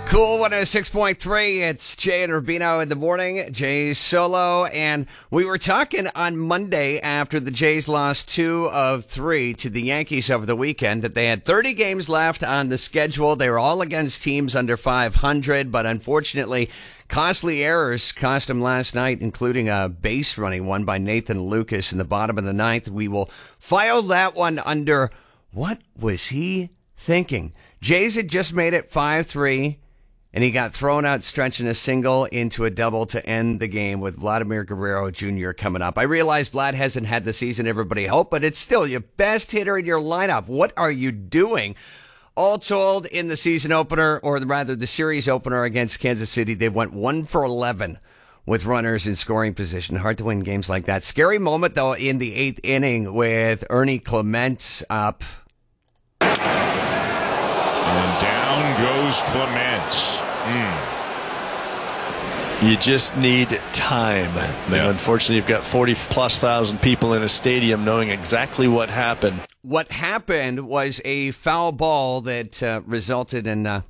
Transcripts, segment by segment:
Cool 106.3. It's Jay and Rubino in the morning. Jay solo. And we were talking on Monday after the Jays lost 2 of 3 to the Yankees over the weekend that they had 30 games left on the schedule. They were all against teams under 500, but unfortunately, costly errors cost them last night, including a base running one by Nathan Lucas in the bottom of the ninth. We will file that one under what was he thinking? Jays had just made it 5-3. And he got thrown out stretching a single into a double to end the game with Vladimir Guerrero Jr. coming up. I realize Vlad hasn't had the season everybody hoped, but it's still your best hitter in your lineup. What are you doing? All told, in the season opener, or rather the series opener against Kansas City, they went 1 for 11 with runners in scoring position. Hard to win games like that. Scary moment, though, in the 8th inning with Ernie Clement up. And down goes Clement. You just need time. And unfortunately, you've got 40-plus thousand people in a stadium knowing exactly what happened. What happened was a foul ball that resulted in a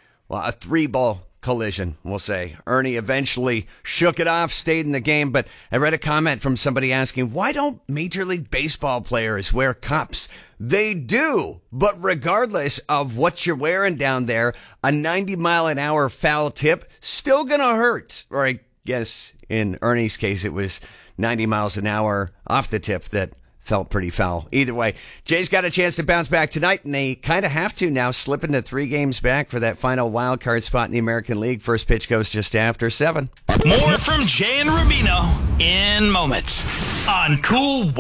3-ball collision, we'll say. Ernie eventually shook it off, stayed in the game, but I read a comment from somebody asking, why don't Major League Baseball players wear cups? They do, but regardless of what you're wearing down there, a 90-mile-an-hour foul tip still gonna hurt. Or I guess in Ernie's case, it was 90 miles an hour off the tip that felt pretty foul. Either way, Jay's got a chance to bounce back tonight, and they kind of have to now, slip into 3 games back for that final wild card spot in the American League. First pitch goes just after 7. More from Jay and Rubino in moments on Cool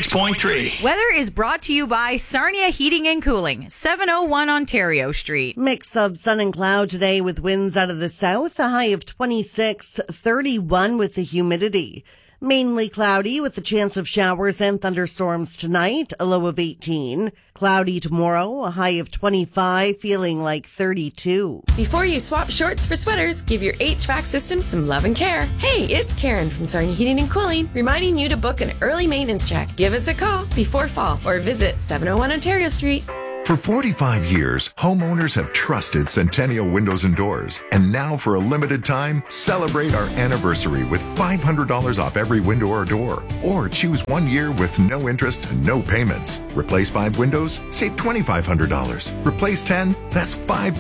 106.3. Weather is brought to you by Sarnia Heating and Cooling, 701 Ontario Street. Mix of sun and cloud today with winds out of the south, a high of 26, 31 with the humidity. Mainly cloudy with the chance of showers and thunderstorms tonight, a low of 18. Cloudy tomorrow, a high of 25, feeling like 32. Before you swap shorts for sweaters, give your HVAC system some love and care. Hey, it's Karen from Sarnia Heating and Cooling, reminding you to book an early maintenance check. Give us a call before fall or visit 701 Ontario Street. For 45 years, homeowners have trusted Centennial Windows and Doors. And now for a limited time, celebrate our anniversary with $500 off every window or door. Or choose 1 year with no interest and no payments. Replace 5 windows, save $2,500. Replace 10, that's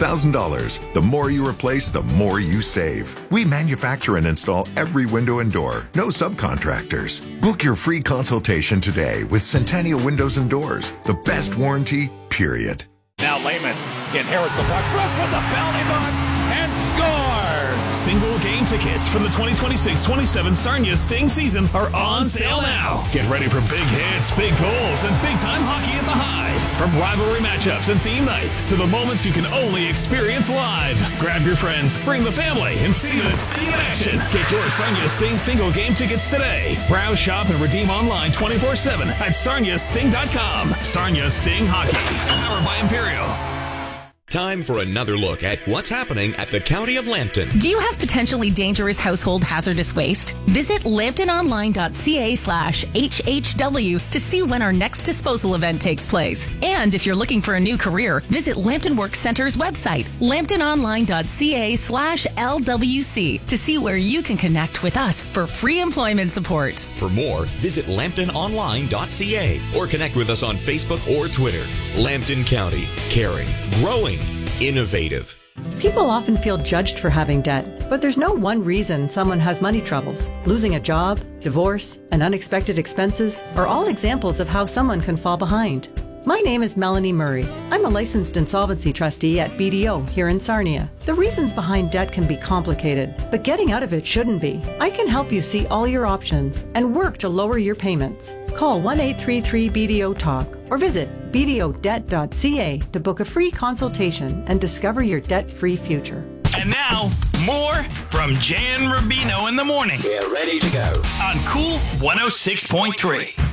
$5,000. The more you replace, the more you save. We manufacture and install every window and door. No subcontractors. Book your free consultation today with Centennial Windows and Doors. The best warranty, period. Now Layman's inherits the puck, throws from the penalty box, and scores! Single game tickets for the 2026-27 Sarnia Sting season are on sale now. Get ready for big hits, big goals, and big-time hockey at the Hive. From rivalry matchups and theme nights to the moments you can only experience live. Grab your friends, bring the family, and see the Sting in action. Get your Sarnia Sting single game tickets today. Browse, shop, and redeem online 24/7 at sarniasting.com. Sarnia Sting Hockey, powered by Imperial. Time for another look at what's happening at the County of Lambton. Do you have potentially dangerous household hazardous waste? Visit lambtononline.ca/HHW to see when our next disposal event takes place. And if you're looking for a new career, visit Lambton Work Center's website, lambtononline.ca/LWC, to see where you can connect with us for free employment support. For more, visit lambtononline.ca or connect with us on Facebook or Twitter. Lambton County, caring, growing, innovative. People often feel judged for having debt, but there's no one reason someone has money troubles. Losing a job, divorce, and unexpected expenses are all examples of how someone can fall behind. My name is Melanie Murray. I'm a licensed insolvency trustee at BDO here in Sarnia. The reasons behind debt can be complicated, but getting out of it shouldn't be. I can help you see all your options and work to lower your payments. Call 1-833-BDO-TALK or visit bdodebt.ca to book a free consultation and discover your debt-free future. And now, more from Jay and Rubino in the morning. We're ready to go. On Cool 106.3.